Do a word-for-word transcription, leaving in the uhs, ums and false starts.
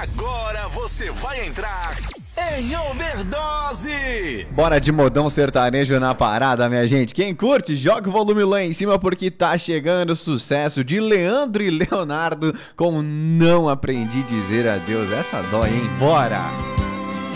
Agora você vai entrar em overdose. Bora de modão sertanejo na parada, minha gente. Quem curte, joga o volume lá em cima porque tá chegando o sucesso de Leandro e Leonardo com Não Aprendi Dizer Adeus. Essa dói, hein? Bora!